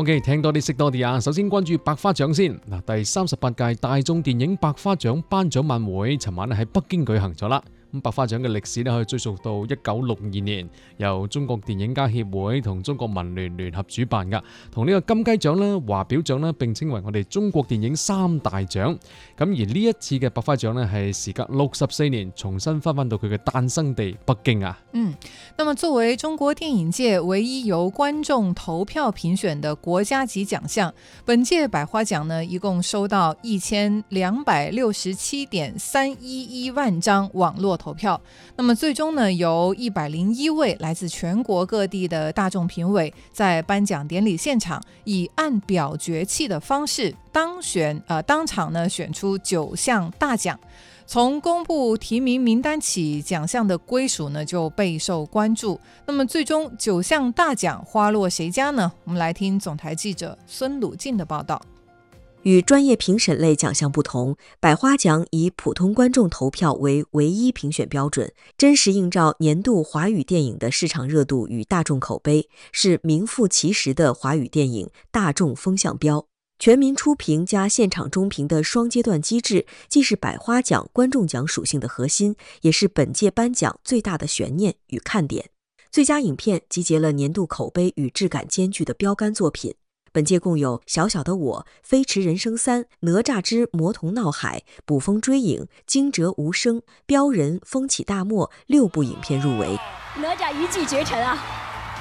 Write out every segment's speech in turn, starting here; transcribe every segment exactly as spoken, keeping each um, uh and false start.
OK， 聽多啲識多啲啊！首先關注百花獎先嗱，第三十八屆大眾電影百花獎頒獎晚會，尋晚喺北京舉行咗啦。咁百花獎嘅歷史咧可以追溯到一九六二年，由中國電影家協會同中國文聯聯合主辦噶，同呢個金雞獎啦、華表獎啦並稱為我哋中國電影三大獎。咁而呢一次嘅百花獎咧係時隔六十四年重新翻返到佢嘅誕生地北京啊。 嗯，那麼作為中國電影界唯一由觀眾投票評選的國家級獎項，本屆百花獎呢一共收到一千兩百六十七點三一一萬張網絡投票，那麼最終呢由一百零一位來自全國各地的大眾評委在頒獎典禮現場以按表決器的方式當選，呃當場呢選出九項大獎。從公布提名名單起，獎項的歸屬呢就備受關注。那麼最終九項大獎花落誰家呢？我們來聽總台記者孫魯靜的報道。 與專業評審類獎項不同，百花獎以普通觀眾投票為唯一評選標準，真實映照年度華語電影的市場熱度與大眾口碑，是名副其實的華語電影大眾風向標。全民初評加現場中評的雙階段機制，既是百花獎觀眾獎屬性的核心，也是本屆頒獎最大的懸念與看點。最佳影片集結了年度口碑與質感兼具的標杆作品。本屆共有《小小的我》、《飛馳人生三》、《哪吒之魔童鬧海》、《捕風追影》、《驚蟄無聲》、《飆人》、《風起大漠》六部影片入圍。 哪吒一騎絕塵啊！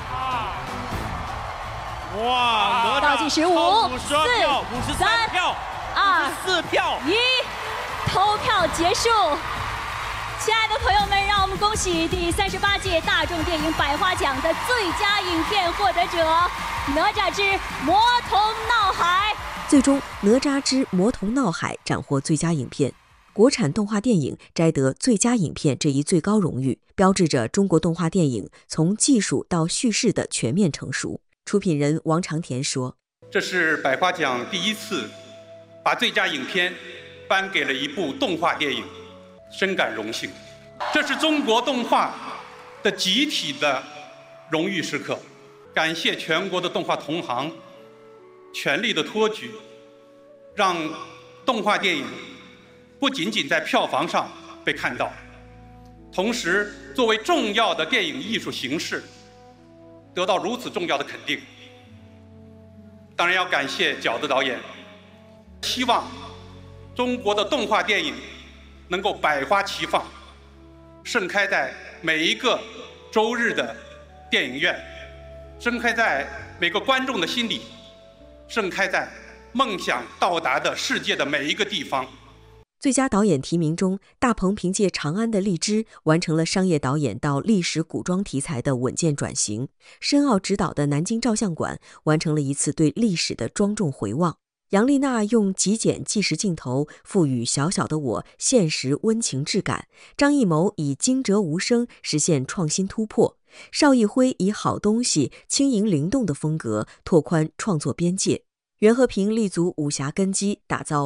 哇！ 倒計時五、四、三、二、 四票， 一，投票結束。親愛的朋友們，讓我們恭喜第三十八屆大眾電影百花獎的最佳影片獲得者《哪吒之魔童鬧海》。 最終，《哪吒之魔童鬧海》斬獲最佳影片，國產動畫電影摘得最佳影片這一最高榮譽，標誌着中國動畫電影從技術到敘事的全面成熟。出品人王長田說：“ 這是百花獎第一次把最佳影片頒給了一部動畫電影，深感榮幸。這是中國動畫的集體的榮譽時刻，感謝全國的動畫同行全力的托舉，讓動畫電影不僅僅在票房上被看到，同時作為重要的電影藝術形式得到如此重要的肯定。當然要感謝餃子導演，希望中國的動畫電影能夠百花齊放，盛開在每一個周日的電影院，盛開在每個觀眾的心裡，盛開在夢想到達的世界的每一個地方。” 最佳導演提名中，大鵬憑借《長安的荔枝》完成了商業導演到歷史古裝題材的穩健轉型，申奧執導的《南京照相館》完成了一次對歷史的莊重回望。楊麗娜用極簡紀實鏡頭賦予《小小的我》現實溫情質感，張藝謀以驚蟄無聲實現創新突破，邵藝輝以好東西輕盈靈動的風格拓寬創作邊界，袁和平立足武俠根基，打造